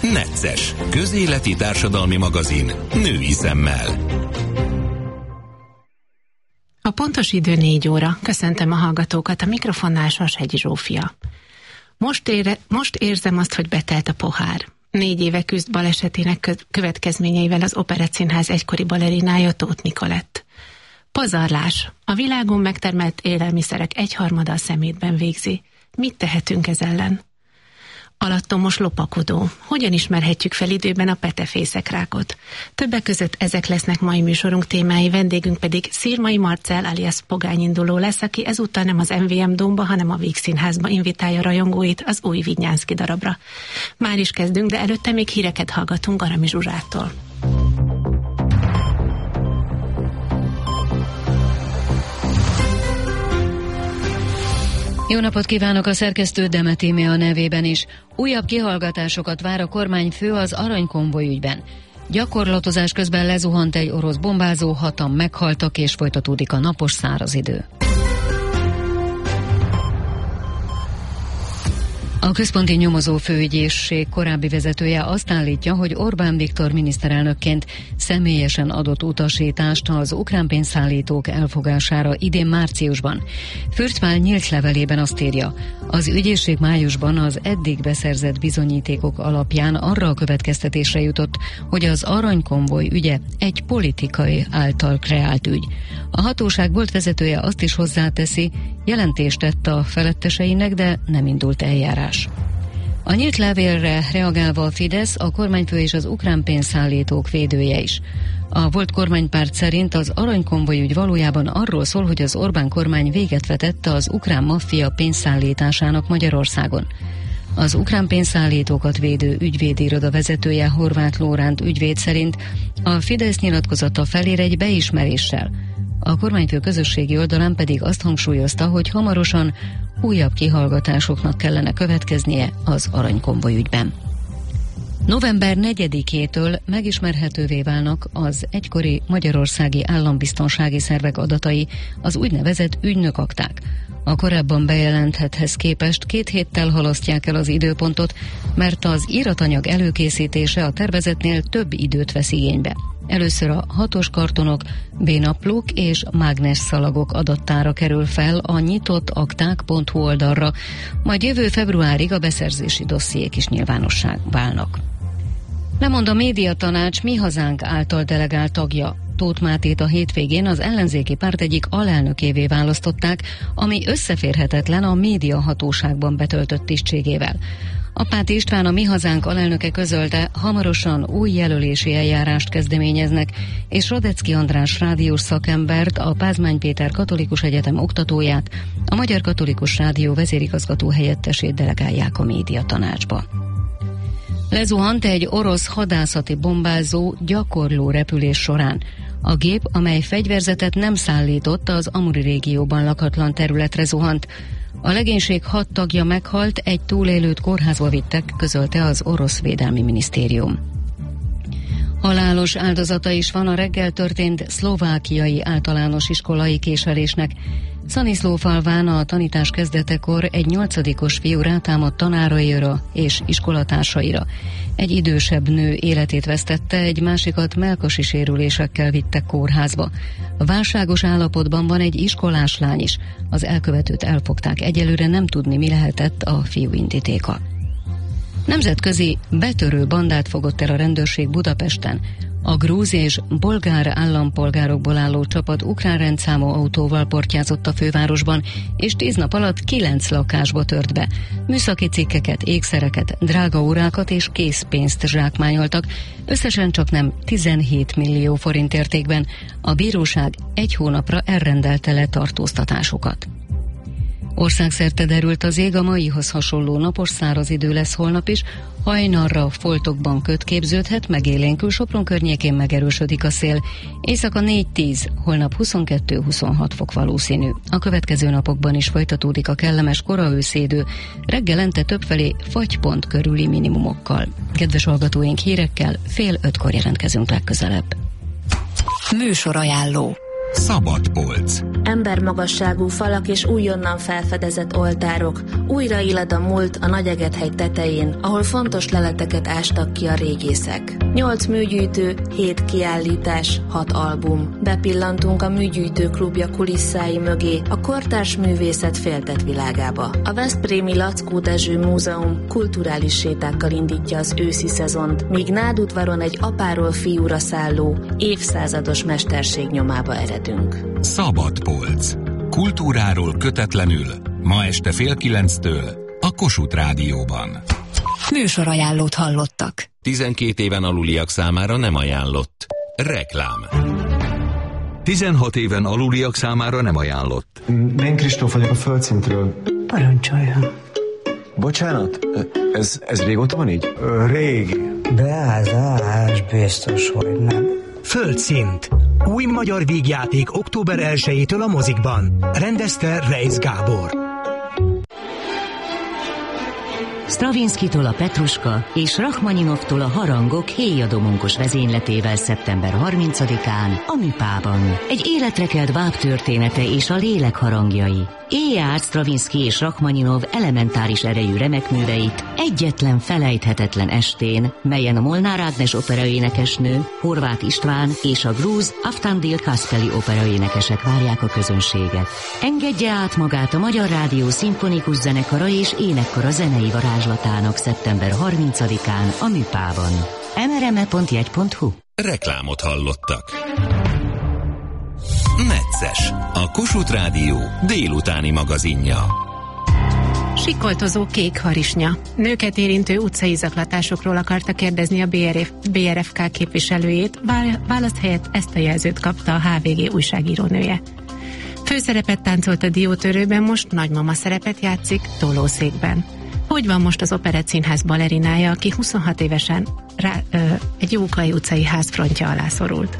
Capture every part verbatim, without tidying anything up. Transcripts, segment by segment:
Necces, közéleti társadalmi magazin női szemmel. A pontos idő négy óra. Köszöntöm a hallgatókat, a mikrofonnál Sashegyi Zsófia. Most, ére, most érzem azt, hogy betelt a pohár. Négy éve küzd balesetének következményeivel az Operettszínház egykori balerinája, Tóth Nikolett. Pazarlás. A világon megtermelt élelmiszerek egyharmada a szemétben végzi. Mit tehetünk ez ellen? Alattomos lopakodó. Hogyan ismerhetjük fel időben a petefészekrákot? Többek között ezek lesznek mai műsorunk témái, vendégünk pedig Szirmai Marcell alias Pogány Induló lesz, aki ezúttal nem az em vé em Dómba, hanem a Víg Színházba invitálja rajongóit az új Vidnyánszky darabra. Már is kezdünk, de előtte még híreket hallgatunk Arami Zsuzsától. Jó napot kívánok, a szerkesztő Demet Tímea nevében is. Újabb kihallgatásokat vár a kormányfő az aranykonvoj ügyben. Gyakorlatozás közben lezuhant egy orosz bombázó, hatan meghaltak és folytatódik a napos száraz idő. A központi nyomozó főügyészség korábbi vezetője azt állítja, hogy Orbán Viktor miniszterelnökként személyesen adott utasítást az ukrán pénzszállítók elfogására idén márciusban. Fürth Pál nyílt levelében azt írja, az ügyészség májusban az eddig beszerzett bizonyítékok alapján arra a következtetésre jutott, hogy az aranykonvoj ügye egy politikai által kreált ügy. A hatóság volt vezetője azt is hozzáteszi, jelentést tett a feletteseinek, de nem indult eljárás. A nyílt levélre reagálva a Fidesz, a kormányfő és az ukrán pénzszállítók védője is. A volt kormánypárt szerint az aranykonvoj ügy valójában arról szól, hogy az Orbán kormány véget vetett az ukrán maffia pénzszállításának Magyarországon. Az ukrán pénzszállítókat védő ügyvédiroda vezetője, Horváth Lóránt ügyvéd szerint a Fidesz nyilatkozata felér egy beismeréssel. A kormányfő közösségi oldalán pedig azt hangsúlyozta, hogy hamarosan újabb kihallgatásoknak kellene következnie az aranykonvoj ügyben. november negyedikétől megismerhetővé válnak az egykori magyarországi állambiztonsági szervek adatai, az úgynevezett ügynökakták. A korábban bejelenthethez képest két héttel halasztják el az időpontot, mert az íratanyag előkészítése a tervezetnél több időt vesz igénybe. Először a hatos kartonok, bénaplók és mágnesszalagok adattára kerül fel a nyitott akták pont hu oldalra, majd jövő februárig a beszerzési dossziék is nyilvánossá válnak. Lemond a médiatanács Mi Hazánk által delegált tagja. Tóth Mátét a hétvégén az ellenzéki párt egyik alelnökévé választották, ami összeférhetetlen a médiahatóságban betöltött tisztségével. Apáti István, a Mi Hazánk alelnöke közölte, hamarosan új jelölési eljárást kezdeményeznek, és Radecki András rádiós szakembert, a Pázmány Péter Katolikus Egyetem oktatóját, a Magyar Katolikus Rádió vezérigazgató helyettesét delegálják a médiatanácsba. Lezuhant egy orosz hadászati bombázó gyakorló repülés során. A gép, amely fegyverzetet nem szállított, az Amuri régióban lakatlan területre zuhant. A legénység hat tagja meghalt, egy túlélőt kórházba vittek, közölte az orosz védelmi minisztérium. Halálos áldozata is van a reggel történt szlovákiai általános iskolai késvelésnek. Szaniszlófalván a tanítás kezdetekor egy nyolcadikos fiú rátámadt tanáraira és iskolatársaira. Egy idősebb nő életét vesztette, egy másikat mellkasi sérülésekkel vittek kórházba. A válságos állapotban van egy iskolás lány is. Az elkövetőt elfogták, egyelőre nem tudni, mi lehetett a fiú indítéka. Nemzetközi betörő bandát fogott el a rendőrség Budapesten. A grúz és bolgár állampolgárokból álló csapat ukrán rendszámú autóval portyázott a fővárosban, és tíz nap alatt kilenc lakásba tört be. Műszaki cikkeket, ékszereket, drága órákat és készpénzt zsákmányoltak, összesen csaknem tizenhét millió forint értékben. A bíróság egy hónapra elrendelte le tartóztatásokat. Országszerte derült az ég, a maihoz hasonló napos száraz idő lesz holnap is, hajnalra foltokban köt képződhet, megélénkül, Sopron környékén megerősödik a szél. Éjszaka négy-tíz, holnap huszonkettő-huszonhat fok valószínű. A következő napokban is folytatódik a kellemes kora őszi idő, reggelente többfelé fagypont körüli minimumokkal. Kedves hallgatóink, hírekkel fél ötkor jelentkezünk legközelebb. Műsorajánló. Szabadpolc. Embermagasságú falak és újonnan felfedezett oltárok. Újra illed a múlt a Nagyeget-hegy tetején, ahol fontos leleteket ástak ki a régészek. Nyolc műgyűjtő, hét kiállítás, hat album. Bepillantunk a műgyűjtő klubja kulisszái mögé, a kortárs művészet féltett világába. A veszprémi Lackó Dezső Múzeum kulturális sétákkal indítja az őszi szezont, míg Nádudvaron egy apáról fiúra szálló, évszázados mesterség nyomába eredünk. Szabadpolc. Kultúráról kötetlenül, ma este fél kilenctől a Kossuth Rádióban. Műsorajánlót hallottak. tizenkét éven aluliak számára nem ajánlott. Reklám. tizenhat éven aluliak számára nem ajánlott. Én Kristóf vagyok a Földszintről. Parancsoljon. Bocsánat, ez, ez régóta van így? Régi. Beázás, biztos, hogy nem. Földszint. Új magyar vígjáték október elsejétől a mozikban. Rendezte Reisz Gábor. Stravinszkitól a Petruska és Rachmaninovtól a Harangok héjadomonkos vezényletével szeptember harmincadikán a Műpában. Egy életre kelt báb története és a lélek harangjai. Élje át Stravinszki és Rachmaninov elementáris erejű remekműveit egyetlen felejthetetlen estén, melyen a Molnár Ágnes operaénekesnő, Horváth István és a grúz Aftandil Kaspeli operaénekesek várják a közönséget. Engedje át magát a Magyar Rádió szimfonikus zenekara és énekkara zenei varázslatának szeptember harmincadikán a Műpában. em er em e pont jegy pont hu. Reklámot hallottak. Necces, a Kossuth Rádió délutáni magazinja. Sikoltozó kék harisnya. Nőket érintő utcai zaklatásokról akarta kérdezni a bé er ef ká képviselőjét, választ helyett ezt a jelzőt kapta a há vé gé újságírónője. Főszerepet táncolt a Diótörőben, most nagymama szerepet játszik tolószékben. Hogy van most az Operett Színház balerinája, aki huszonhat évesen rá, ö, egy Jókai utcai ház frontja alá szorult?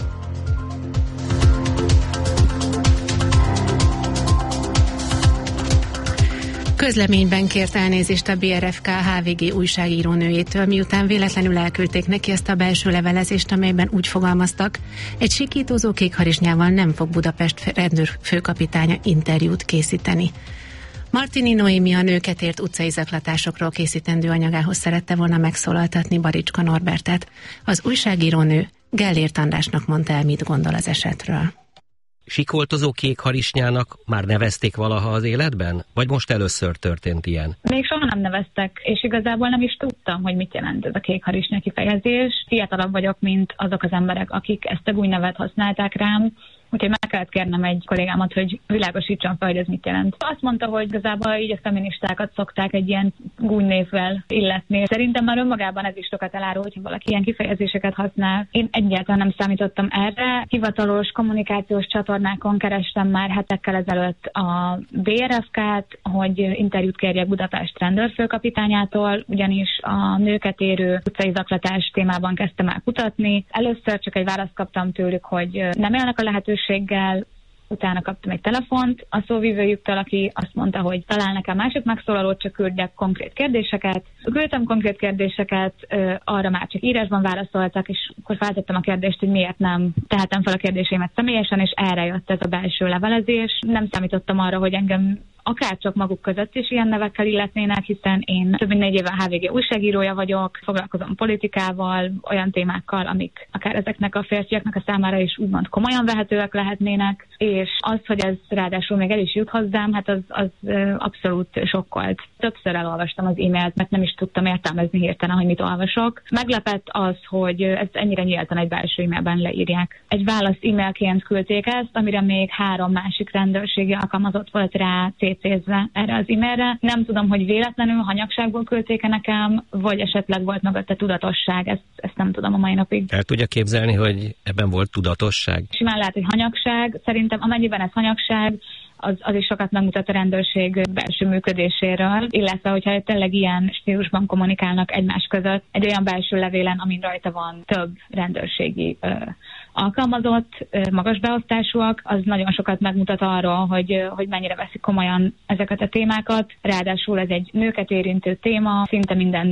Közleményben kért elnézést a bé er ef ká há vé gé újságírónőjétől, miután véletlenül elküldték neki ezt a belső levelezést, amelyben úgy fogalmaztak, egy sikítózó kékharisnyával nem fog Budapest rendőrfőkapitánya interjút készíteni. Martini Noémi a nőket ért utcai zaklatásokról készítendő anyagához szerette volna megszólaltatni Baricska Norbertet. Az újságírónő Gellért Andrásnak mondta el, mit gondol az esetről. Sikoltozó kék harisnyának már nevezték valaha az életben? Vagy most először történt ilyen? Még soha nem neveztek, és igazából nem is tudtam, hogy mit jelent ez a kék harisnya kifejezés. Fiatalabb vagyok, mint azok az emberek, akik ezt a gúnynevet használták rám. Úgyhogy meg kellett kérnem egy kollégámat, hogy világosítson fel, hogy ez mit jelent. Azt mondta, hogy igazából így a feministákat szokták egy ilyen gúnynévvel illetni. Szerintem már önmagában ez is sokat elárul, hogy valaki ilyen kifejezéseket használ. Én egyáltalán nem számítottam erre. Hivatalos kommunikációs csatornákon kerestem már hetekkel ezelőtt a bé er ef ká-t, hogy interjút kérjek Budapest rendőrfőkapitányától, ugyanis a nőket érő utcai zaklatás témában kezdtem el kutatni. Először csak egy választ kaptam tőlük, hogy nem élnek a lehetőséggel, utána kaptam egy telefont a szóvivőjüktől, aki azt mondta, hogy talál nekem másik megszólalót, csak küldjek konkrét kérdéseket. Küldtem konkrét kérdéseket, arra már csak írásban válaszoltak, és akkor feltettem a kérdést, hogy miért nem tehetem fel a kérdéseimet személyesen, és erre jött ez a belső levelezés. Nem számítottam arra, hogy engem akár csak maguk között is ilyen nevekkel illetnének, hiszen én több mint négy éve há vé gé újságírója vagyok, foglalkozom politikával, olyan témákkal, amik akár ezeknek a férfiaknak a számára is úgymond komolyan vehetőek lehetnének, és az, hogy ez ráadásul még el is jut hozzám, hát az, az abszolút sokkolt. Többször elolvastam az e-mailt, mert nem is tudtam értelmezni hirtelen, hogy mit olvasok. Meglepett az, hogy ez ennyire nyíltan egy belső e-mailben leírják. Egy válasz e-mailként küldték ezt, amire még három másik rendőrségi alkalmazott volt rá cézve erre az e-mailre. Nem tudom, hogy véletlenül hanyagságból küldték-e nekem, vagy esetleg volt mögötte tudatosság, ezt, ezt nem tudom a mai napig. El tudja képzelni, hogy ebben volt tudatosság? Simán lehet, hogy hanyagság. Szerintem amennyiben ez hanyagság, az, az is sokat megmutat a rendőrség belső működéséről, illetve hogyha tényleg ilyen stílusban kommunikálnak egymás között, egy olyan belső levélen, amin rajta van több rendőrségi ö, alkalmazott, ö, magas beosztásúak, az nagyon sokat megmutat arról, hogy, ö, hogy mennyire veszik komolyan ezeket a témákat. Ráadásul ez egy nőket érintő téma, szinte minden nő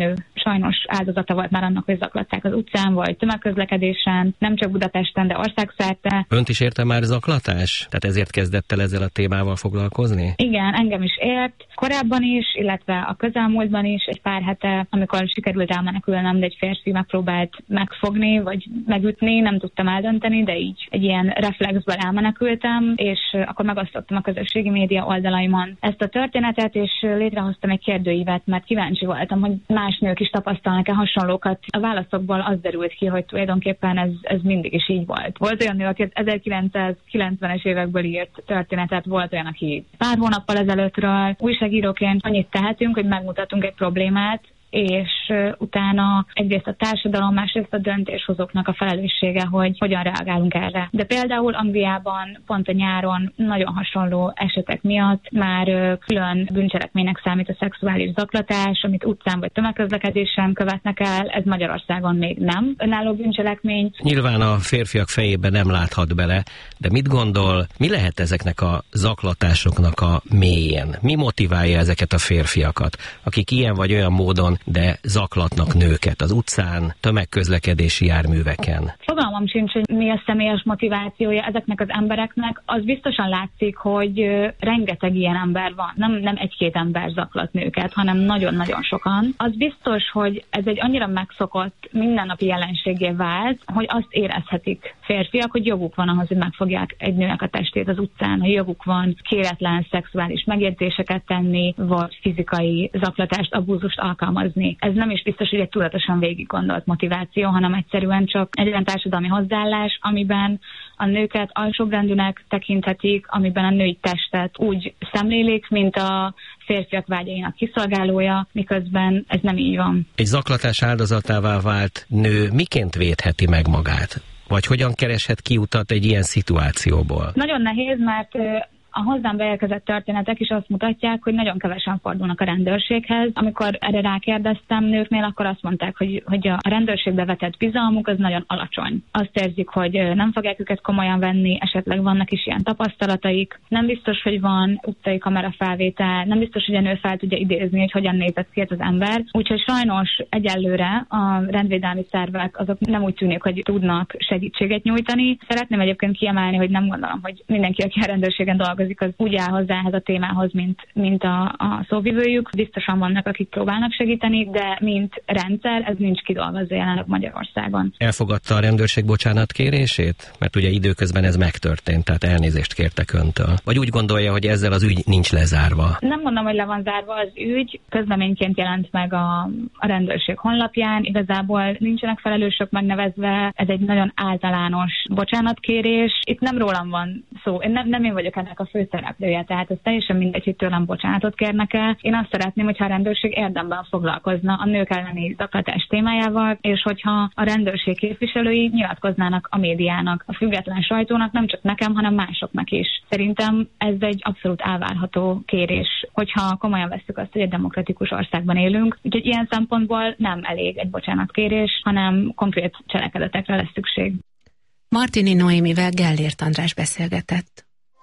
sajnos áldozata volt már annak, hogy zaklatták az utcán, vagy tömegközlekedésen, nem csak Budapesten, de országszerte. Önt is érte már zaklatás? Tehát ezért kezdett el ezzel a témával foglalkozni? Igen, engem is ért. Korábban is, illetve a közelmúltban is egy pár hete, amikor sikerült elmenekülnem, de egy férfi megpróbált megfogni, vagy megütni, nem tudtam eldönteni, de így egy ilyen reflexből elmenekültem, és akkor megosztottam a közösségi média oldalaimon ezt a történetet, és létrehoztam egy kérdőívet, mert kíváncsi voltam, hogy más nők is tapasztalnak-e hasonlókat. A válaszokból az derült ki, hogy tulajdonképpen ez, ez mindig is így volt. Volt olyan nő, aki ezerkilencszázkilencvenes évekből írt történetet, volt olyan, aki pár hónappal ezelőttről. Újságíróként annyit tehetünk, hogy megmutatunk egy problémát, és utána egyrészt a társadalom, másrészt a döntéshozóknak a felelőssége, hogy hogyan reagálunk erre. De például Angliában pont a nyáron nagyon hasonló esetek miatt már külön bűncselekménynek számít a szexuális zaklatás, amit utcán vagy tömegközlekedésen követnek el, ez Magyarországon még nem önálló bűncselekmény. Nyilván a férfiak fejében nem láthat bele, de mit gondol, mi lehet ezeknek a zaklatásoknak a mélyén? Mi motiválja ezeket a férfiakat, akik ilyen vagy olyan módon de zaklatnak nőket az utcán, tömegközlekedési járműveken? Fogalmam sincs, hogy mi a személyes motivációja ezeknek az embereknek. Az biztosan látszik, hogy rengeteg ilyen ember van. Nem, nem egy-két ember zaklat nőket, hanem nagyon-nagyon sokan. Az biztos, hogy ez egy annyira megszokott, mindennapi jelenségé vált, hogy azt érezhetik férfiak, hogy joguk van ahhoz, hogy megfogják egy nőnek a testét az utcán, hogy joguk van kéretlen szexuális megjegyzéseket tenni, vagy fizikai zaklatást, abúzust alkalmazni. Ez nem is biztos, hogy egy tudatosan végig gondolt motiváció, hanem egyszerűen csak egy olyan társadalmi hozzáállás, amiben a nőket alsóbrendűnek tekinthetik, amiben a női testet úgy szemlélik, mint a férfiak vágyainak kiszolgálója, miközben ez nem így van. Egy zaklatás áldozatává vált nő miként védheti meg magát? Vagy hogyan kereshet kiutat egy ilyen szituációból? Nagyon nehéz, mert a hozzám beérkezett történetek is azt mutatják, hogy nagyon kevesen fordulnak a rendőrséghez. Amikor erre rákérdeztem nőknél, akkor azt mondták, hogy, hogy a rendőrségbe vetett bizalmuk az nagyon alacsony. Azt érzik, hogy nem fogják őket komolyan venni, esetleg vannak is ilyen tapasztalataik. Nem biztos, hogy van utcai kamerafelvétel, nem biztos, hogy a nő fel tudja idézni, hogy hogyan nézett ki ez az ember. Úgyhogy sajnos egyelőre a rendvédelmi szervek azok nem úgy tűnik, hogy tudnak segítséget nyújtani. Szeretném egyébként kiemelni, hogy nem gondolom, hogy mindenki, aki a rendőrségen dolgozik, az úgy áll hozzá ehhez a témához, mint, mint a, a szóvivőjük. Biztosan vannak, akik próbálnak segíteni, de mint rendszer, ez nincs kidolgozva jelenleg Magyarországon. Elfogadta a rendőrség bocsánatkérését? Mert ugye időközben ez megtörtént, tehát elnézést kértek öntől. Vagy úgy gondolja, hogy ezzel az ügy nincs lezárva? Nem mondom, hogy le van zárva az ügy. Közleményként jelent meg a, a rendőrség honlapján. Igazából nincsenek felelősök megnevezve. Ez egy nagyon általános bocsánatkérés. Itt nem rólam van szó. Én nem, nem én vagyok ennek a főszereplője, tehát ez teljesen mindegy, hogy tőlem bocsánatot kérnek el. Én azt szeretném, hogyha a rendőrség érdemben foglalkozna a nők elleni zaklatás témájával, és hogyha a rendőrség képviselői nyilatkoznának a médiának, a független sajtónak, nem csak nekem, hanem másoknak is. Szerintem ez egy abszolút elvárható kérés, hogyha komolyan vesszük azt, hogy egy demokratikus országban élünk. Úgyhogy ilyen szempontból nem elég egy bocsánatkérés, hanem konkrét cselekedetekre lesz szükség. Martini Noémivel Gellért András beszélgetett.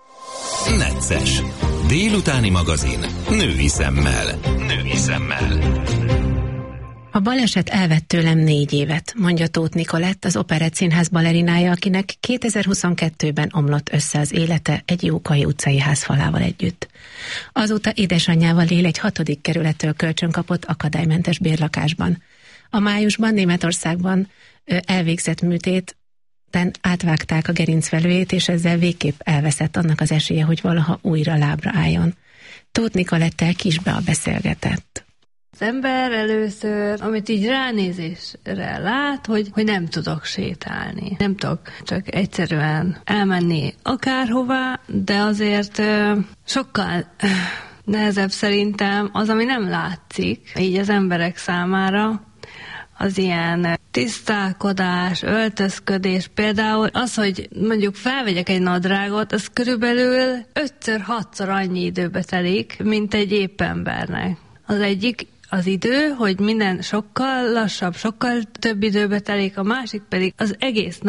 Necces. Délutáni magazin. Női szemmel. Női szemmel. A baleset elvett tőlem négy évet, mondja Tóth Nikolett, az Operett Színház balerinája, akinek kétezer-huszonkettőben omlott össze az élete egy Jókai utcai ház falával együtt. Azóta édesanyjával él egy hatodik kerülettől kölcsön kapott akadálymentes bérlakásban. A májusban Németországban elvégzett műtét átvágták a gerincvelőjét, és ezzel végképp elveszett annak az esélye, hogy valaha újra lábra álljon. Tóth Nikolettel Kisbe a beszélgetett. Az ember először, amit így ránézésre lát, hogy, hogy nem tudok sétálni. Nem tudok csak egyszerűen elmenni akárhová, de azért sokkal nehezebb szerintem az, ami nem látszik, így az emberek számára, az ilyen tisztálkodás, öltözködés, például az, hogy mondjuk felvegyek egy nadrágot, az körülbelül ötször-hatszor annyi időbe telik, mint egy épp embernek. Az egyik az idő, hogy minden sokkal lassabb, sokkal több időbe telik, a másik pedig az egész nap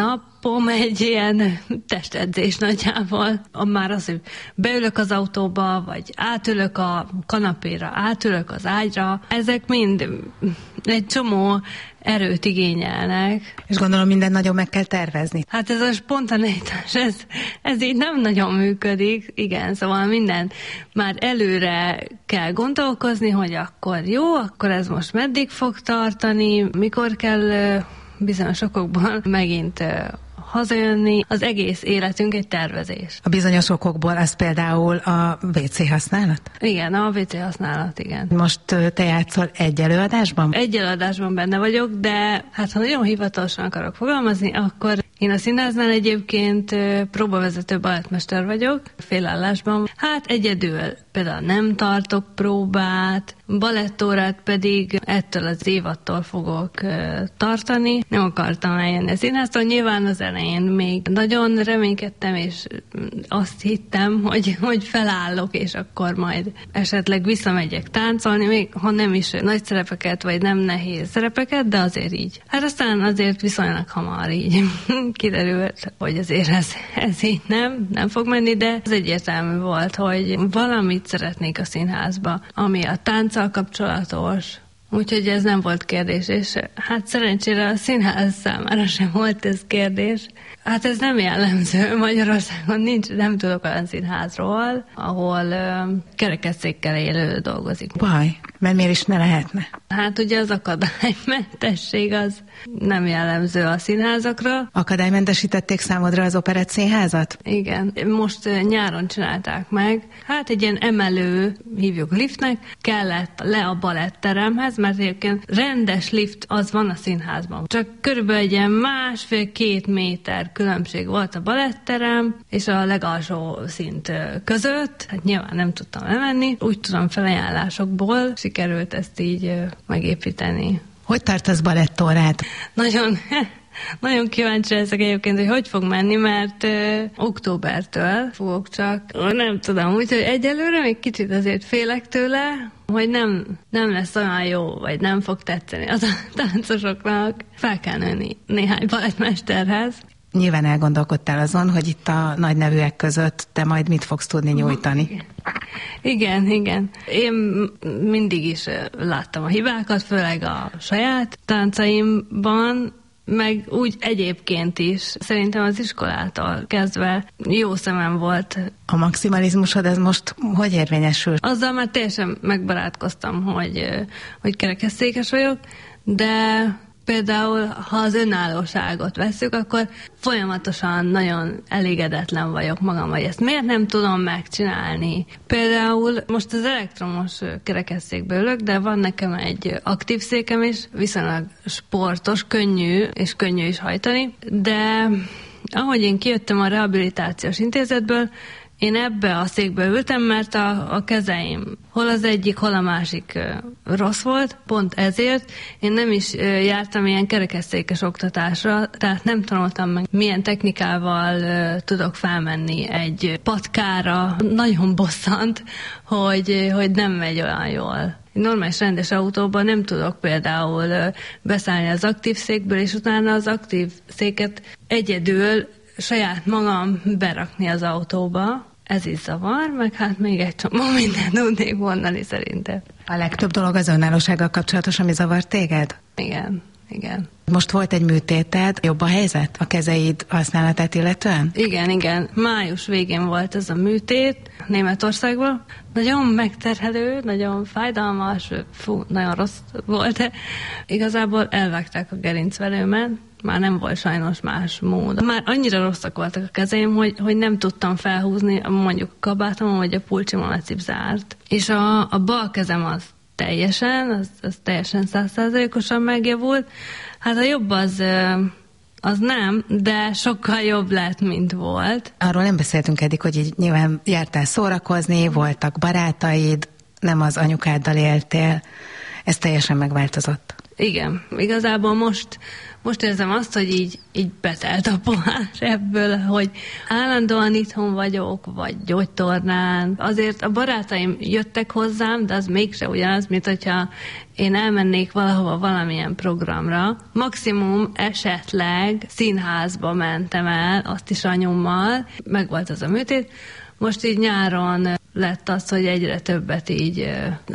napom egy ilyen testedzés nagyjából. Már az, hogy beülök az autóba, vagy átülök a kanapéra, átülök az ágyra, ezek mind egy csomó erőt igényelnek. És gondolom minden nagyon meg kell tervezni. Hát ez a spontaneitás, ez, ez így nem nagyon működik. Igen, szóval minden már előre kell gondolkozni, hogy akkor jó, akkor ez most meddig fog tartani, mikor kell bizonyos okokból megint hazajönni. Az egész életünk egy tervezés. A bizonyos okokból az például a vé cé használat? Igen, a vé cé használat, igen. Most te játszol egy előadásban? Egy előadásban benne vagyok, de hát ha nagyon hivatalosan akarok fogalmazni, akkor én a színháznál egyébként próbavezető balettmester vagyok, félállásban. Hát egyedül például nem tartok próbát, balettórát pedig ettől az évattól fogok tartani. Nem akartam eljönni a színháztól, nyilván az elején még nagyon reménykedtem, és azt hittem, hogy, hogy felállok, és akkor majd esetleg visszamegyek táncolni, még ha nem is nagy szerepeket, vagy nem nehéz szerepeket, de azért így. Hát aztán azért viszonylag hamar így kiderült, hogy azért ez, ez így nem, nem fog menni, de ez egyértelmű volt, hogy valamit szeretnék a színházba, ami a tánccal kapcsolatos, úgyhogy ez nem volt kérdés, és hát szerencsére a színház számára sem volt ez kérdés. Hát ez nem jellemző Magyarországon, nincs, nem tudok olyan színházról, ahol uh, kerekesszékkel élő dolgozik. Baj, mert miért is ne lehetne? Hát ugye az akadálymentesség az nem jellemző a színházakra. Akadálymentesítették számodra az Operett Színházat? Igen, most uh, nyáron csinálták meg. Hát egy ilyen emelő, hívjuk liftnek, kellett le a baletteremhez, mert egyébként rendes lift az van a színházban. Csak körülbelül egy ilyen másfél-két méter különbség volt a baletterem és a legalsó szint között. Hát nyilván nem tudtam lemenni. Úgy tudom, felajánlásokból sikerült ezt így megépíteni. Hogy tartasz balettórát? Nagyon... Nagyon kíváncsi leszek egyébként, hogy hogy fog menni, mert ö, októbertől fogok csak, nem tudom, úgyhogy egyelőre még kicsit azért félek tőle, hogy nem, nem lesz olyan jó, vagy nem fog tetszeni az a táncosoknak. Fel kell nőni néhány balettmesterhez. Nyilván elgondolkodtál azon, hogy itt a nagy nevűek között te majd mit fogsz tudni nyújtani. Igen, igen. Én mindig is láttam a hibákat, főleg a saját táncaimban, meg úgy egyébként is. Szerintem az iskolától kezdve jó szemem volt. A maximalizmusod ez most hogy érvényesül? Azzal már teljesen megbarátkoztam, hogy, hogy kerekesszékes vagyok, de például, ha az önállóságot veszük, akkor folyamatosan nagyon elégedetlen vagyok magam, hogy ezt miért nem tudom megcsinálni. Például most az elektromos kerekesszékbe ülök, de van nekem egy aktív székem is, viszonylag sportos, könnyű, és könnyű is hajtani, de ahogy én kijöttem a rehabilitációs intézetből, én ebbe a székbe ültem, mert a, a kezeim hol az egyik, hol a másik uh, rossz volt, pont ezért én nem is uh, jártam ilyen kerekesszékes oktatásra, tehát nem tanultam meg, milyen technikával uh, tudok felmenni egy patkára. Nagyon bosszant, hogy, hogy nem megy olyan jól. Normális rendes autóban nem tudok például uh, beszállni az aktív székből, és utána az aktív széket egyedül saját magam berakni az autóba. Ez is zavar, meg hát még egy csomó mindent tudnék mondani szerintem. A legtöbb dolog az önállósággal kapcsolatos, ami zavar téged? Igen, igen. Most volt egy műtéted, jobb a helyzet a kezeid használatát illetően? Igen, igen. Május végén volt ez a műtét Németországban. Nagyon megterhelő, nagyon fájdalmas, fú, nagyon rossz volt, de igazából elvágták a gerincvelőmet. Már nem volt sajnos más mód. Már annyira rosszak voltak a kezeim, hogy, hogy nem tudtam felhúzni mondjuk a kabátomon, vagy a pulcsimon a cip zárt. És a, a bal kezem az teljesen, az, az teljesen százszázalékosan megjavult. Hát a jobb az, az nem, de sokkal jobb lett, mint volt. Arról nem beszéltünk eddig, hogy így nyilván jártál szórakozni, voltak barátaid, nem az anyukáddal éltél. Ez teljesen megváltozott. Igen, igazából most, most érzem azt, hogy így, így betelt a pohár ebből, hogy állandóan itthon vagyok, vagy gyógytornán. Azért a barátaim jöttek hozzám, de az mégse ugyanaz, mint hogyha én elmennék valahova valamilyen programra. Maximum esetleg színházba mentem el, azt is anyummal, meg volt az a műtét. Most így nyáron lett az, hogy egyre többet így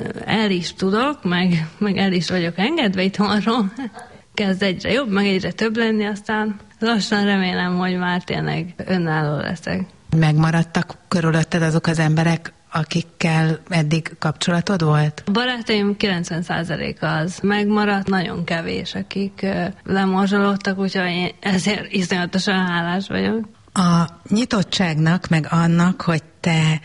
el is tudok, meg, meg el is vagyok engedve itthonról. Kezd egyre jobb, meg egyre több lenni, aztán lassan remélem, hogy már tényleg önálló leszek. Megmaradtak körülötted azok az emberek, akikkel eddig kapcsolatod volt? A barátaim kilencven százaléka az megmaradt, nagyon kevés, akik lemorzsolódtak, úgyhogy én ezért iszonyatosan hálás vagyok. A nyitottságnak, meg annak, hogy te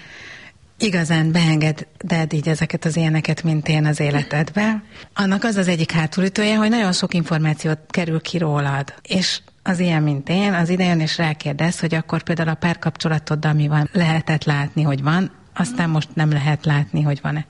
igazán beengeded így ezeket az ilyeneket, mint én az életedbe, annak az az egyik hátulütője, hogy nagyon sok információt kerül ki rólad. És az ilyen, mint én, az idejön és rákérdez, hogy akkor például a párkapcsolatoddal mi van, lehetett látni, hogy van, aztán most nem lehet látni, hogy van-e.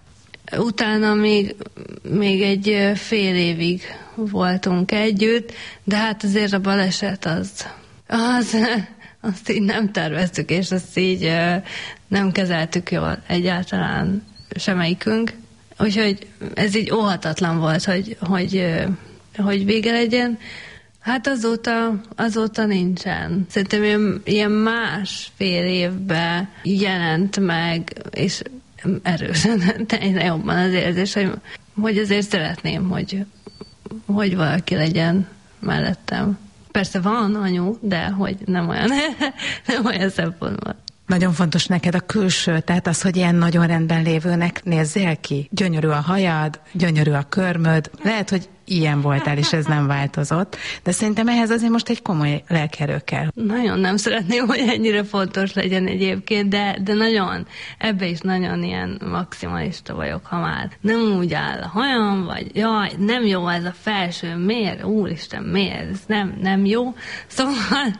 Utána még, még egy fél évig voltunk együtt, de hát azért a baleset az... az azt így nem terveztük, és azt így uh, nem kezeltük jól egyáltalán semmelyikünk. Úgyhogy ez így óhatatlan volt, hogy, hogy, uh, hogy vége legyen. Hát azóta, azóta nincsen. Szerintem ilyen, ilyen másfél évben jelent meg, és erősen, tényleg jobban az érzés, hogy, hogy azért szeretném, hogy, hogy valaki legyen mellettem. Persze van anyu, de hogy nem olyan, nem olyan szempontból. Nagyon fontos neked a külső, tehát az, hogy ilyen nagyon rendben lévőnek nézzél ki. Gyönyörű a hajad, gyönyörű a körmöd. Lehet, hogy ilyen voltál, és ez nem változott, de szerintem ehhez azért most egy komoly lelkerő kell. Nagyon nem szeretném, hogy ennyire fontos legyen egyébként, de, de nagyon, ebbe is nagyon ilyen maximalista vagyok, ha már nem úgy áll a hajam, vagy jaj, nem jó ez a felső, miért, úristen, miért, ez nem, nem jó. Szóval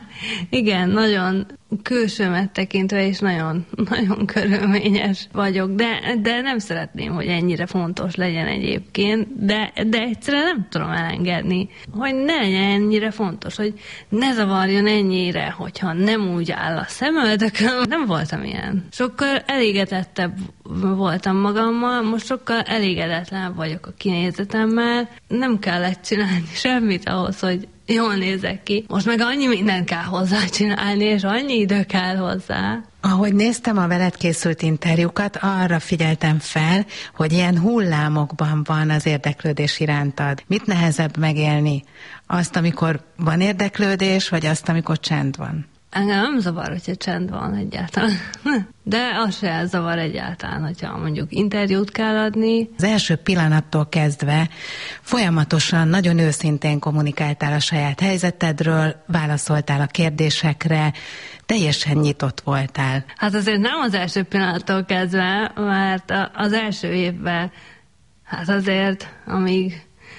igen, nagyon külsőmet tekintve is nagyon, nagyon körülményes vagyok, de, de nem szeretném, hogy ennyire fontos legyen egyébként, de, de egyszerűen nem tudom elengedni, hogy ne legyen ennyire fontos, hogy ne zavarjon ennyire, hogyha nem úgy áll a szemöldökön. Nem voltam ilyen. Sokkal elégedettebb voltam magammal, most sokkal elégedetlen vagyok a kinézetemmel. Nem kellett csinálni semmit ahhoz, hogy jól nézek ki. Most meg annyi mindent kell hozzá csinálni, és annyi idő kell hozzá. Ahogy néztem a veled készült interjúkat, arra figyeltem fel, hogy ilyen hullámokban van az érdeklődés irántad. Mit nehezebb megélni? Azt, amikor van érdeklődés, vagy azt, amikor csend van? Engem nem zavar, hogyha csend van egyáltalán. De az se zavar egyáltalán, hogyha mondjuk interjút kell adni. Az első pillanattól kezdve folyamatosan, nagyon őszintén kommunikáltál a saját helyzetedről, válaszoltál a kérdésekre, teljesen nyitott voltál. Hát azért nem az első pillanattól kezdve, mert az első évben, hát azért, amíg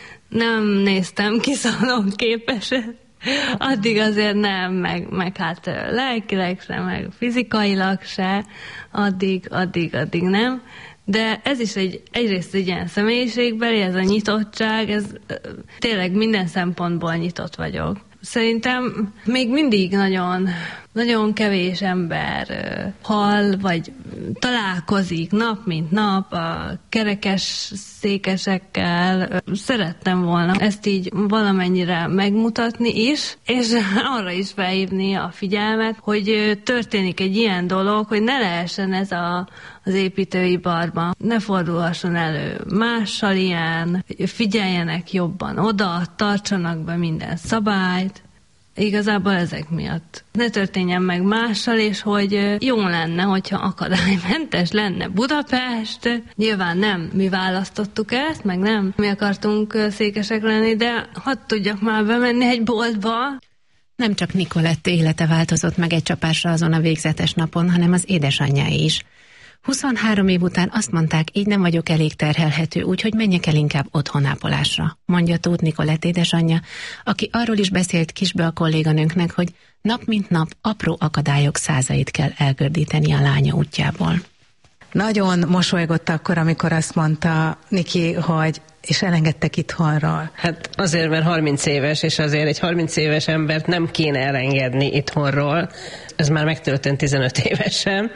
nem néztem kiszóló képeset, addig azért nem, meg, meg hát lelkileg se, meg fizikailag se, addig, addig, addig nem. De ez is egy, egyrészt egy ilyen személyiségbeli, ez a nyitottság, ez tényleg minden szempontból nyitott vagyok. Szerintem még mindig nagyon, nagyon kevés ember hall, vagy találkozik nap mint nap a kerekes székesekkel. Szerettem volna ezt így valamennyire megmutatni is, és arra is felhívni a figyelmet, hogy történik egy ilyen dolog, hogy ne lehessen ez a, az építőiparban, ne fordulhasson elő mással ilyen, figyeljenek jobban oda, tartsanak be minden szabályt. Igazából ezek miatt. Ne történjen meg mással, és hogy jó lenne, hogyha akadálymentes lenne Budapest. Nyilván nem mi választottuk ezt, meg nem mi akartunk székesek lenni, de hadd tudjak már bemenni egy boltba. Nem csak Nikolett élete változott meg egy csapásra azon a végzetes napon, hanem az édesanyjáé is. huszonhárom év után azt mondták, így nem vagyok elég terhelhető, úgyhogy menjek el inkább otthonápolásra, mondja Tóth Nikolett édesanyja, aki arról is beszélt Kisbe a kolléganőnknek, hogy nap mint nap apró akadályok százait kell elgördíteni a lánya útjából. nagyon mosolygott akkor, amikor azt mondta Niki, hogy és elengedtek itthonról. Hát azért, mert harminc éves, és azért egy harminc éves embert nem kéne elengedni itthonról. Ez már megtörtént tizenöt évesen,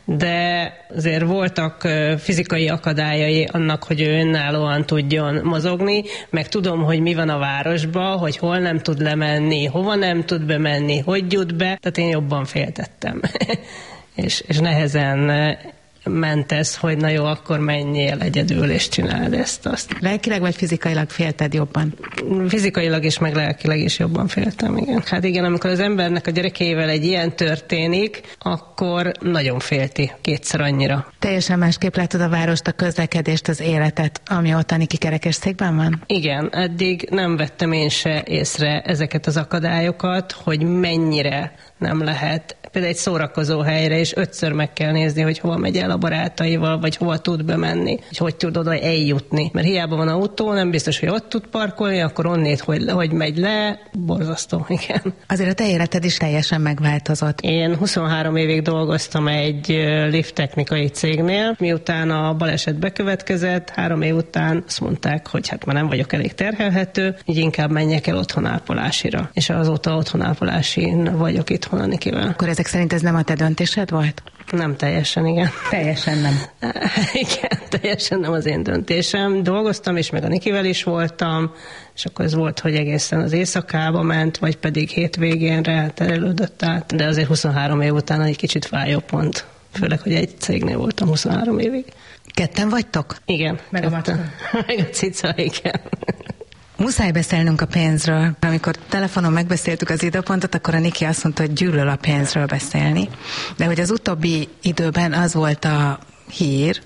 de azért voltak fizikai akadályai annak, hogy ő önállóan tudjon mozogni, meg tudom, hogy mi van a városban, hogy hol nem tud lemenni, hova nem tud bemenni, hogy jut be, tehát én jobban féltettem. és, és nehezen ment ez, hogy na jó, akkor menjél egyedül, és csináld ezt-azt. Lelkileg vagy fizikailag félted jobban? Fizikailag is, meg lelkileg is jobban féltem, igen. Hát igen, amikor az embernek a gyerekével egy ilyen történik, akkor nagyon félti kétszer annyira. Teljesen másképp látod a várost, a közlekedést, az életet, amióta Niki kerekesszékben van? Igen, eddig nem vettem én se észre ezeket az akadályokat, hogy mennyire nem lehet. Például egy szórakozó helyre is ötször meg kell nézni, hogy hova megy el a barátaival, vagy hova tud bemenni, hogy hogy tud oda eljutni. Mert hiába van autó, nem biztos, hogy ott tud parkolni, akkor onnét, hogy, hogy megy le, borzasztó, igen. Azért a te életed is teljesen megváltozott. Én huszonhárom évig dolgoztam egy lifttechnikai cégnél, miután a baleset bekövetkezett, három év után azt mondták, hogy hát már nem vagyok elég terhelhető, így inkább menjek el otthonápolásira. És azóta otthonápolásin vagyok itthon a Nikivel. Akkor ezek szerint ez nem a te döntésed volt? Nem teljesen, igen. Teljesen nem. Igen, teljesen nem az én döntésem. Dolgoztam, és meg a Nikivel is voltam, és akkor ez volt, hogy egészen az éjszakába ment, vagy pedig hétvégénre terelődött át. De azért huszonhárom év után egy kicsit fájó pont. Főleg, hogy egy cégnél voltam huszonhárom évig. Ketten vagytok? Igen. Meg a macska. Meg a cica, igen. Muszáj beszélnünk a pénzről. Amikor telefonon megbeszéltük az időpontot, akkor a Niki azt mondta, hogy gyűlöl a pénzről beszélni. De hogy az utóbbi időben az volt a hír,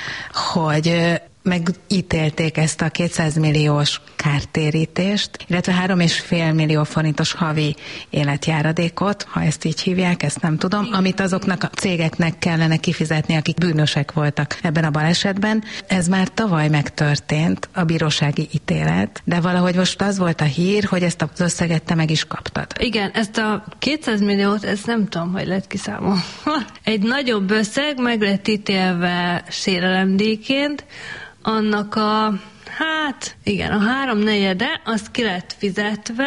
hogy megítélték ezt a kétszáz milliós kártérítést, illetve három és fél millió forintos havi életjáradékot, ha ezt így hívják, ezt nem tudom, amit azoknak a cégeknek kellene kifizetni, akik bűnösek voltak ebben a balesetben. Ez már tavaly megtörtént, a bírósági ítélet, de valahogy most az volt a hír, hogy ezt az összeget te meg is kaptad. Igen, ezt a kétszáz milliót, ezt nem tudom, hogy lett kiszámolva. Egy nagyobb összeg meg lett ítélve sérelemdíjként, annak a, hát igen, a háromnegyede, az ki lett fizetve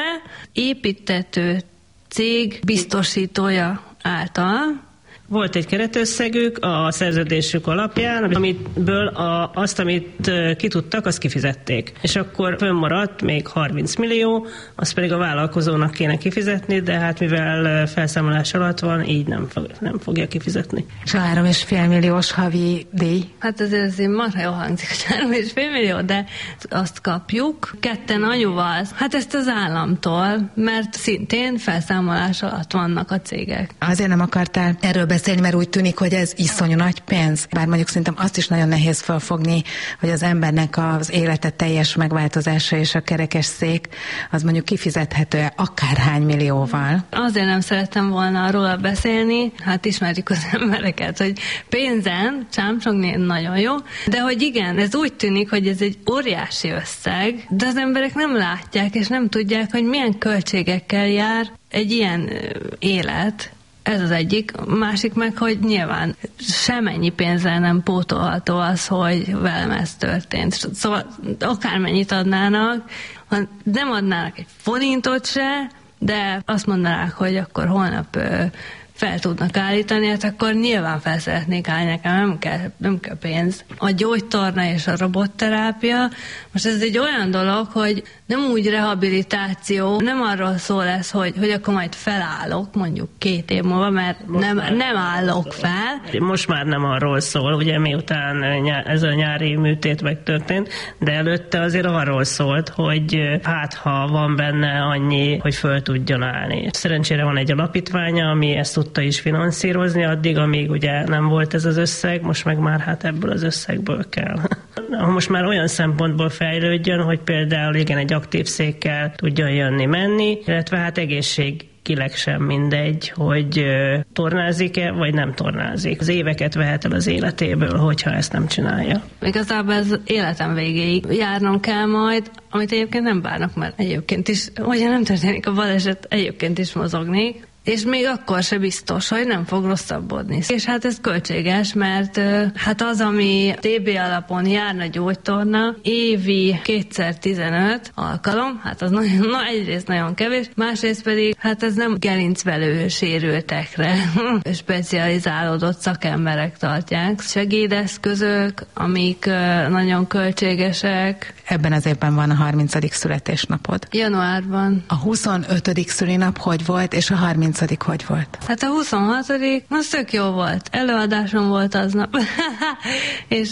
építető cég biztosítója által. Volt egy keretösszegük a szerződésük alapján, amiből a, azt, amit ki tudtak, azt kifizették. És akkor fönnmaradt még harminc millió, azt pedig a vállalkozónak kéne kifizetni, de hát mivel felszámolás alatt van, így nem, fog, nem fogja kifizetni. És a három és fél milliós havi díj? Hát azért azért marha jól hangzik, hogy három és fél millió, de azt kapjuk ketten anyuval. Hát ezt az államtól, mert szintén felszámolás alatt vannak a cégek. Azért nem akartál erről beszélni, mert úgy tűnik, hogy ez iszonyú nagy pénz. Bár mondjuk szerintem azt is nagyon nehéz felfogni, hogy az embernek az élete teljes megváltozása és a kerekesszék, az mondjuk kifizethető akárhány millióval. Azért nem szerettem volna róla beszélni, hát ismerjük az embereket, hogy pénzen csámcsogni nagyon jó, de hogy igen, ez úgy tűnik, hogy ez egy óriási összeg, de az emberek nem látják, és nem tudják, hogy milyen költségekkel jár egy ilyen élet. Ez az egyik. Másik meg, hogy nyilván semennyi pénzzel nem pótolható az, hogy velem ez történt. Szóval akármennyit adnának, nem adnának egy forintot se, de azt mondanák, hogy akkor holnap fel tudnak állítani, hát akkor nyilván fel szeretnék állni, nekem nem kell, nem kell pénz. A gyógytorna és a robotterápia, most ez egy olyan dolog, hogy nem úgy rehabilitáció, nem arról szól ez, hogy, hogy akkor majd felállok, mondjuk két év múlva, mert nem, nem állok fel. Most már nem arról szól, ugye miután ez a nyári műtét megtörtént, de előtte azért arról szólt, hogy hát ha van benne annyi, hogy föl tudjon állni. Szerencsére van egy alapítványa, ami ezt tudta is finanszírozni addig, amíg ugye nem volt ez az összeg, most meg már hát ebből az összegből kell. Ha most már olyan szempontból fejlődjön, hogy például igen, egy aktív székkel tudjon jönni-menni, illetve hát egészségileg sem mindegy, hogy tornázik-e, vagy nem tornázik. Az éveket vehet el az életéből, hogyha ezt nem csinálja. Igazából ez életem végéig járnom kell majd, amit egyébként nem várnak, mert egyébként is, hogyha nem történik a baleset, egyébként is mozognék. és még akkor se biztos, hogy nem fog rosszabbodni. És hát ez költséges, mert hát az, ami té bé alapon járna gyógytorna, évi kétszer tizenöt alkalom, hát az nagyon, na, egyrészt nagyon kevés, másrészt pedig hát ez nem gerincvelő sérültekre specializálódott szakemberek tartják. Segédeszközök, amik nagyon költségesek. Ebben az évben van a harmincadik születésnapod. Januárban. A huszonötödik szülinap hogy volt, és a harmincadik hogy volt? Hát a huszonhatodik az tök jó volt. Előadásom volt aznap. és,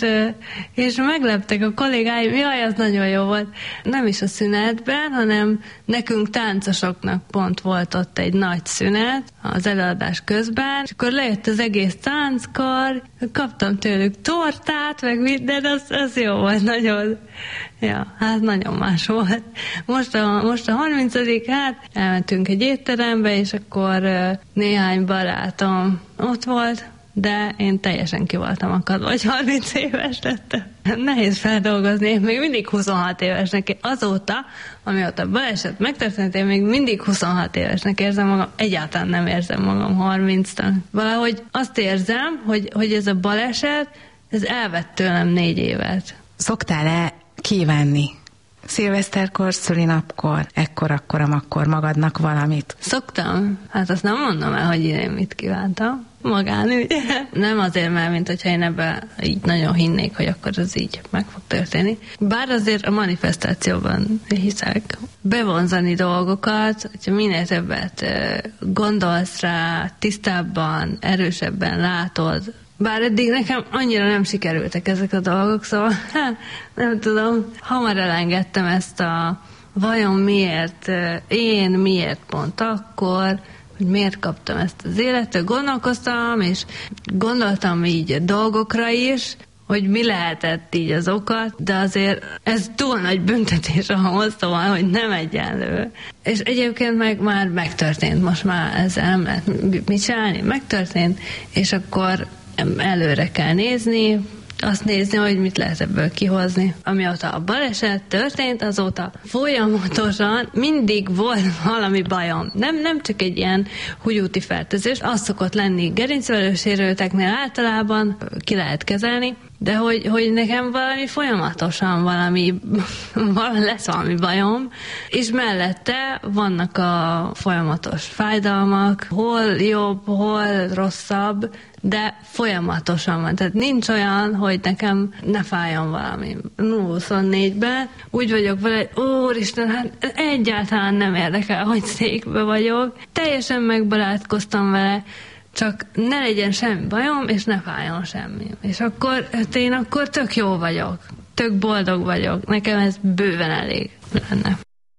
és megleptek a kollégáim, jaj, az nagyon jó volt. Nem is a szünetben, hanem nekünk táncosoknak pont volt ott egy nagy szünet az előadás közben, és akkor lejött az egész tánckar, kaptam tőlük tortát, meg minden, az, az jó volt, nagyon. Ja, hát nagyon más volt. Most a, most a harmincadik hát elmentünk egy étterembe, és akkor néhány barátom ott volt, de én teljesen ki voltam akadva, hogy harminc éves lettem. Nehéz feldolgozni, én még mindig huszonhat évesnek. Azóta, amióta a baleset megtörtént, én még mindig huszonhat évesnek érzem magam, egyáltalán nem érzem magam harminctan. Valahogy azt érzem, hogy, hogy ez a baleset, ez elvett tőlem négy évet. Szoktál-e kívánni szilveszterkor, szülinapkor, ekkor, akkor, akkor magadnak valamit? Szoktam. Hát azt nem mondom el, hogy én mit kívántam. Magánügy. Nem azért, mert mint hogyha én ebben így nagyon hinnék, hogy akkor az így meg fog történni. Bár azért a manifestációban hiszek. Bevonzani dolgokat, hogyha minél többet gondolsz rá, tisztábban, erősebben látod. Bár eddig nekem annyira nem sikerültek ezek a dolgok, szóval hát, nem tudom, hamar elengedtem ezt a vajon miért, én miért pont akkor, hogy miért kaptam ezt az életet, gondolkoztam, és gondoltam így a dolgokra is, hogy mi lehetett így az okat, de azért ez túl nagy büntetés ahhoz, szóval, hogy nem egyenlő. És egyébként meg már megtörtént, most már ezzel nem lehet mit csinálni, megtörtént, és akkor előre kell nézni, azt nézni, hogy mit lehet ebből kihozni. Amióta a baleset történt, azóta folyamatosan mindig volt valami bajom. Nem, nem csak egy ilyen húgyúti fertőzés, az szokott lenni gerincvelő sérülteknél általában, ki lehet kezelni, de hogy, hogy nekem valami folyamatosan valami, valami lesz valami bajom, és mellette vannak a folyamatos fájdalmak, hol jobb, hol rosszabb, de folyamatosan van. Tehát nincs olyan, hogy nekem ne fájjon valami. huszonnégyben úgy vagyok vele, hogy úristen, hát egyáltalán nem érdekel, hogy székbe vagyok. Teljesen megbarátkoztam vele, csak ne legyen semmi bajom, és ne fájjon semmi. És akkor, hát én akkor tök jó vagyok, tök boldog vagyok. Nekem ez bőven elég lenne.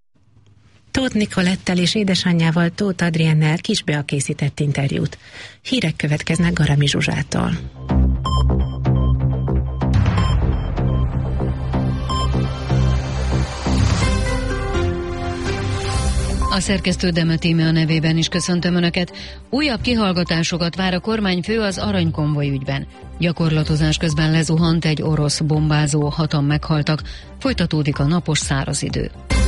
Tóth Nikolettel és édesanyjával, Tóth Adriennel Kisbea készített interjút. Hírek következnek Garami Zsuzsától. A szerkesztő Demet Íme a nevében is köszöntöm Önöket. Újabb kihallgatásokat vár a kormányfő az aranykonvoj ügyben. Gyakorlatozás közben lezuhant egy orosz bombázó, hatan meghaltak. Folytatódik a napos száraz idő.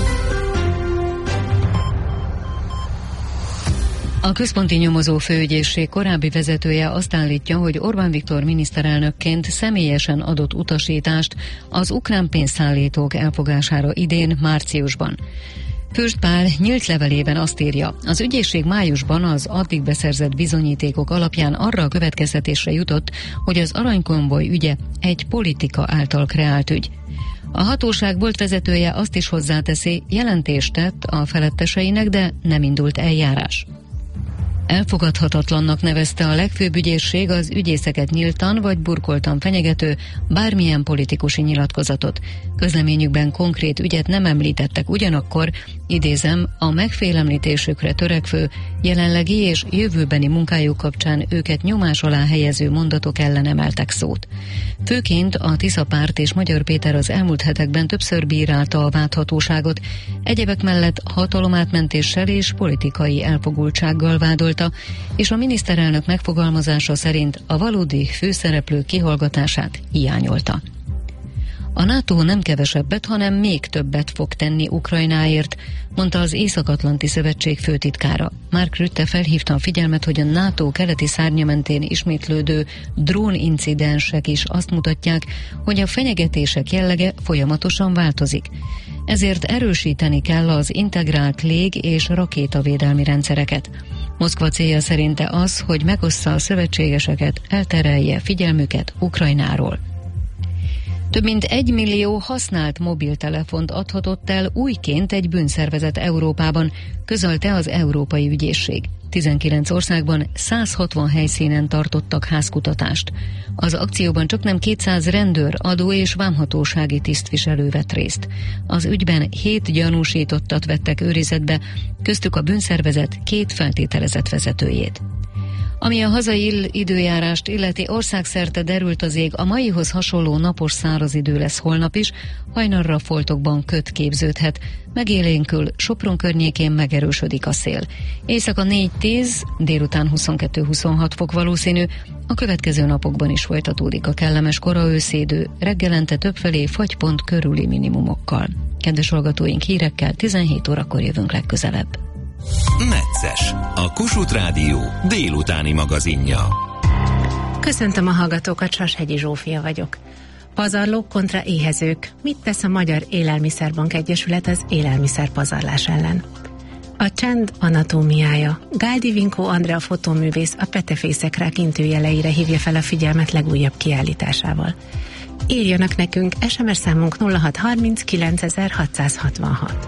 A Központi Nyomozó Főügyészség korábbi vezetője azt állítja, hogy Orbán Viktor miniszterelnökként személyesen adott utasítást az ukrán pénzszállítók elfogására idén márciusban. Füst Pál nyílt levelében azt írja, az ügyészség májusban az addig beszerzett bizonyítékok alapján arra a következtetésre jutott, hogy az aranykonvoj ügye egy politika által kreált ügy. A hatóság volt vezetője azt is hozzáteszi, jelentést tett a feletteseinek, de nem indult eljárás. Elfogadhatatlannak nevezte a legfőbb ügyészség az ügyészeket nyíltan vagy burkoltan fenyegető bármilyen politikusi nyilatkozatot. Közleményükben konkrét ügyet nem említettek, ugyanakkor, idézem, a megfélemlítésükre törekvő, jelenlegi és jövőbeni munkájuk kapcsán őket nyomás alá helyező mondatok ellen emeltek szót. Főként a Tisza Párt és Magyar Péter az elmúlt hetekben többször bírálta a vádhatóságot, egyebek mellett hatalomátmentéssel és politikai elfogultsággal vádolta, és a miniszterelnök megfogalmazása szerint a valódi főszereplő kihallgatását hiányolta. A NATO nem kevesebbet, hanem még többet fog tenni Ukrajnáért, mondta az Észak-Atlanti Szövetség főtitkára. Mark Rutte felhívta a figyelmet, hogy a NATO keleti szárnya mentén ismétlődő drónincidensek is azt mutatják, hogy a fenyegetések jellege folyamatosan változik. Ezért erősíteni kell az integrált lég- és rakétavédelmi rendszereket. Moszkva célja szerinte az, hogy megossza a szövetségeseket, elterelje figyelmüket Ukrajnáról. Több mint egy millió használt mobiltelefont adhatott el újként egy bűnszervezet Európában, közölte az Európai Ügyészség. tizenkilenc országban száz hatvan helyszínen tartottak házkutatást. Az akcióban csaknem kétszáz rendőr, adó és vámhatósági tisztviselő vett részt. Az ügyben hét gyanúsítottat vettek őrizetbe, köztük a bűnszervezet két feltételezett vezetőjét. Ami a hazai időjárást illeti, országszerte derült az ég, a maihoz hasonló napos száraz idő lesz holnap is, hajnalra foltokban köd képződhet, megélénkül, Sopron környékén megerősödik a szél. Éjszaka négy tíz, délután huszonkettő huszonhat fok valószínű, a következő napokban is folytatódik a kellemes kora őszidő, reggelente többfelé fagypont körüli minimumokkal. Kedves hallgatóink, hírekkel tizenhét órakor jövünk legközelebb. Necces, a Kossuth Rádió délutáni magazinja. Köszöntöm a hallgatókat, Sashegyi Zsófia vagyok. Pazarlók kontra éhezők. Mit tesz a Magyar Élelmiszerbank Egyesület az élelmiszer pazarlás ellen? A csend anatómiája. Gáldi Vinkó Andrea fotóművész a petefészekrák intőjeleire hívja fel a figyelmet legújabb kiállításával. Írjanak nekünk, es em es számunk nulla hat harminc kilencezer-hatszázhatvanhat.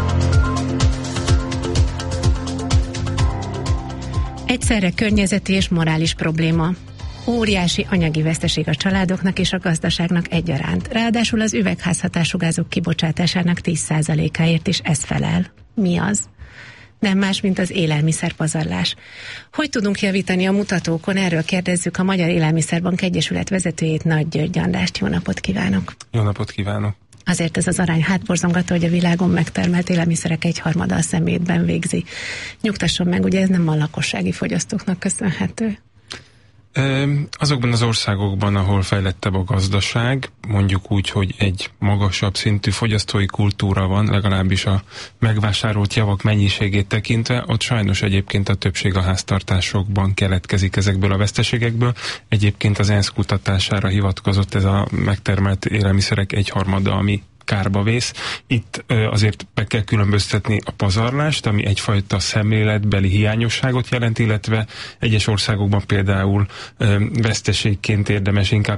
Egyszerre környezeti és morális probléma. Óriási anyagi veszteség a családoknak és a gazdaságnak egyaránt. Ráadásul az üvegházhatású gázok kibocsátásának tíz százalékáért is ez felel. Mi az? Nem más, mint az élelmiszerpazarlás. Hogy tudunk javítani a mutatókon? Erről kérdezzük a Magyar Élelmiszerbank Egyesület vezetőjét, Nagy György Andrást. Jó napot kívánok! Jó napot kívánok! Azért ez az arány hátborzongató, hogy a világon megtermelt élelmiszerek egyharmada a szemétben végzi. Nyugtasson meg, ugye ez nem a lakossági fogyasztóknak köszönhető? Azokban az országokban, ahol fejlettebb a gazdaság, mondjuk úgy, hogy egy magasabb szintű fogyasztói kultúra van, legalábbis a megvásárolt javak mennyiségét tekintve, ott sajnos egyébként a többség a háztartásokban keletkezik ezekből a veszteségekből. Egyébként az ENSZ kutatására hivatkozott ez a megtermelt élelmiszerek egyharmada, ami kárba vész. Itt ö, azért be kell különböztetni a pazarlást, ami egyfajta szemléletbeli hiányosságot jelent, illetve egyes országokban például ö, veszteségként érdemes inkább